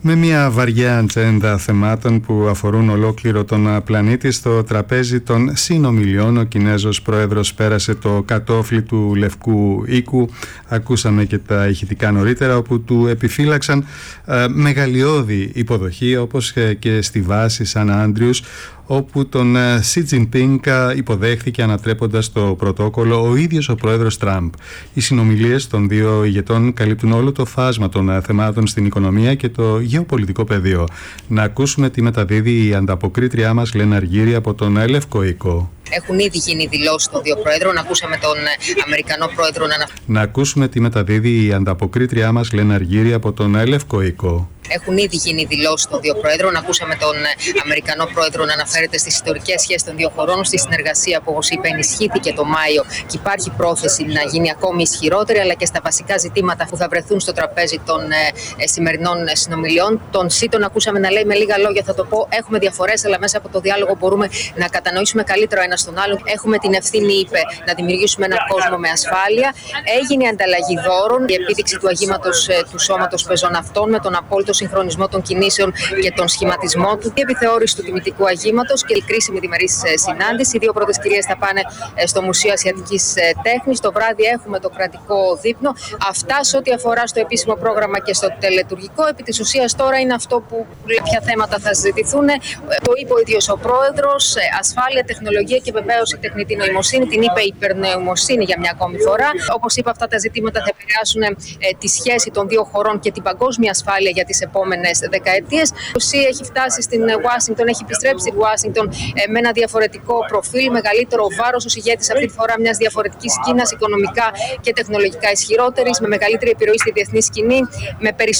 Με μια βαριά ατζέντα θεμάτων που αφορούν ολόκληρο τον πλανήτη, στο τραπέζι των συνομιλιών ο Κινέζος πρόεδρος πέρασε το κατόφλι του Λευκού Οίκου. Ακούσαμε και τα ηχητικά νωρίτερα, όπου του επιφύλαξαν μεγαλειώδη υποδοχή, όπως και στη βάση Σαν Άντριους, όπου τον Σι Τζινπίνγκ υποδέχθηκε ανατρέποντας το πρωτόκολλο ο ίδιος ο πρόεδρος Τραμπ. Οι συνομιλίες των δύο ηγετών καλύπτουν όλο το φάσμα των θεμάτων στην οικονομία και το γεωπολιτικό πεδίο. Να ακούσουμε τι μεταδίδει η ανταποκρίτριά μας Λένα Αργύρη από τον Λευκό Οίκο. Έχουν ήδη γίνει δηλώσεις των δύο πρόεδρων. Ακούσαμε τον Αμερικανό πρόεδρο να ακούσουμε τι μεταδίδει η ανταποκρίτριά μας Λένα Αργύρη από τον Λευκό Οίκο. Έχουν ήδη γίνει δηλώσεις των δύο πρόεδρων. Ακούσαμε τον Αμερικανό πρόεδρο να αναφέρεται στις ιστορικές σχέσεις των δύο χωρών, στη συνεργασία που, όπως είπε, ενισχύθηκε το Μάιο και υπάρχει πρόθεση να γίνει ακόμη ισχυρότερη, αλλά και στα βασικά ζητήματα που θα βρεθούν στο τραπέζι των σημερινών συνομιλιών. Τον Σι τον ακούσαμε να λέει με λίγα λόγια, θα το πω: έχουμε διαφορές, αλλά μέσα από το διάλογο μπορούμε να κατανοήσουμε καλύτερα ο ένας τον άλλον. Έχουμε την ευθύνη, είπε, να δημιουργήσουμε έναν κόσμο με ασφάλεια. Έγινε ανταλλαγή δώρων, η επίδειξη του αγήματος του σώματος πεζοναυτών με τον απόλυτο συγχρονισμό των κινήσεων και τον σχηματισμό του, η επιθεώρηση του τιμητικού αγήματος και η κρίσιμη διμερής συνάντηση. Οι δύο πρώτες κυρίες θα πάνε στο Μουσείο Ασιατικής Τέχνης. Το βράδυ έχουμε το κρατικό δείπνο. Αυτά σε ό,τι αφορά στο επίσημο πρόγραμμα και στο τελετουργικό. Επί της ουσίας τώρα είναι αυτό που ποια θέματα θα συζητηθούν. Το είπε ο ίδιος ο πρόεδρος: ασφάλεια, τεχνολογία και βεβαίως η τεχνητή νοημοσύνη. Την είπε υπερνοημοσύνη για μια ακόμη φορά. Όπως είπα, αυτά τα ζητήματα θα επηρεάσουν τη σχέση των δύο χωρών και την παγκόσμια ασφάλεια για τις επόμενες δεκαετίες. Ο Σι έχει φτάσει στην Ουάσιγκτον, έχει επιστρέψει στην Ουάσιγκτον με ένα διαφορετικό προφίλ, μεγαλύτερο βάρος ως ηγέτης αυτή τη φορά μιας διαφορετικής Κίνας, οικονομικά και τεχνολογικά ισχυρότερης, με μεγαλύτερη επιρροή στη διεθνή σκηνή, με περισσότερο